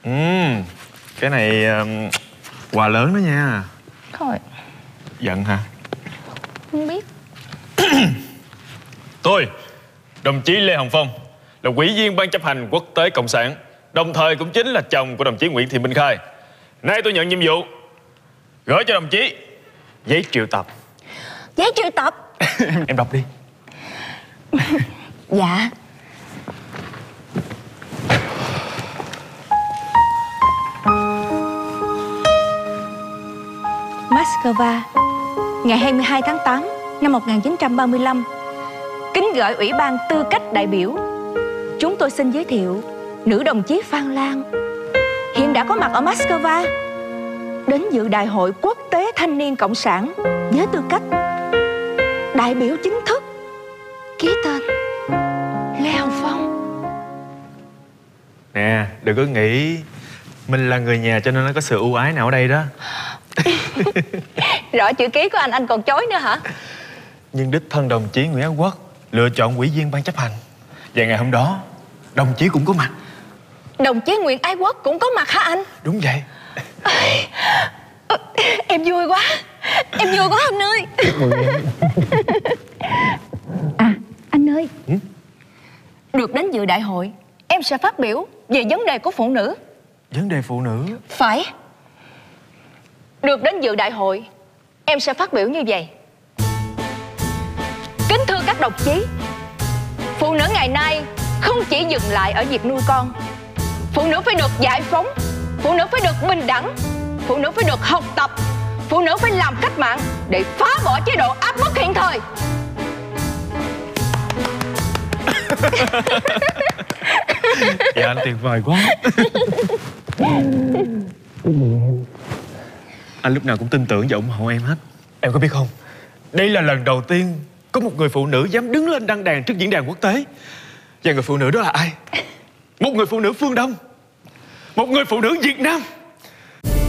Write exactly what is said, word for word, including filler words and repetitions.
Ừm, cái này um, quà lớn đó nha. Thôi. Giận hả? Không biết. Tôi, đồng chí Lê Hồng Phong, là ủy viên ban chấp hành quốc tế cộng sản, đồng thời cũng chính là chồng của đồng chí Nguyễn Thị Minh Khai. Nay tôi nhận nhiệm vụ gửi cho đồng chí giấy triệu tập. Giấy triệu tập? Em đọc đi. Dạ. Moscow, ngày hai mươi hai tháng tám năm một nghìn chín trăm ba mươi lăm. Kính gửi Ủy ban tư cách đại biểu. Chúng tôi xin giới thiệu nữ đồng chí Phan Lan, hiện đã có mặt ở Moscow, đến dự Đại hội Quốc tế Thanh niên Cộng sản với tư cách đại biểu chính thức. Ký tên Lê Hồng Phong. Nè, đừng có nghĩ mình là người nhà cho nên nó có sự ưu ái nào ở đây đó. Rõ chữ ký của anh, anh còn chối nữa hả? Nhưng đích thân đồng chí Nguyễn Ái Quốc lựa chọn ủy viên ban chấp hành, và ngày hôm đó đồng chí cũng có mặt. Đồng chí Nguyễn Ái Quốc cũng có mặt hả anh? Đúng vậy. Em vui quá. Em vui quá anh ơi. À, anh ơi. Ừ? Được đến dự đại hội, em sẽ phát biểu về vấn đề của phụ nữ. Vấn đề phụ nữ? Phải. Được đến dự đại hội, em sẽ phát biểu như vậy. Kính thưa các đồng chí, phụ nữ ngày nay không chỉ dừng lại ở việc nuôi con. Phụ nữ phải được giải phóng, phụ nữ phải được bình đẳng, phụ nữ phải được học tập, phụ nữ phải làm cách mạng để phá bỏ chế độ áp bức hiện thời. Dạ anh tuyệt vời quá. Anh lúc nào cũng tin tưởng và ủng hộ em hết. Em có biết không, đây là lần đầu tiên có một người phụ nữ dám đứng lên đăng đàn trước diễn đàn quốc tế. Và người phụ nữ đó là ai? Một người phụ nữ phương Đông, một người phụ nữ Việt Nam.